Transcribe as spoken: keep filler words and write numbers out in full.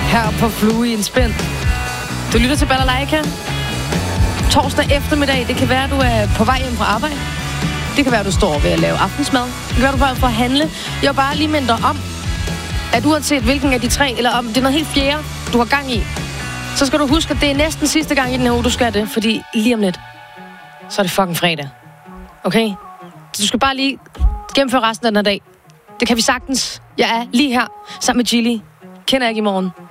her på Flue i en Spind. Du lytter til Balalaika. Torsdag eftermiddag. Det kan være, at du er på vej hjem fra arbejde. Det kan være, at du står ved at lave aftensmad. Det kan være, at du er for at handle. Jeg vil bare lige minde dig om, at uanset hvilken af de tre, eller om det er noget helt fjerde, du har gang i, så skal du huske, at det er næsten sidste gang i den her uge, du skal det. Fordi lige om lidt, så er det fucking fredag. Okay? Så du skal bare lige gennemføre resten af den her dag. Det kan vi sagtens. Jeg er lige her sammen med Gilly. Kender jeg ikke i morgen.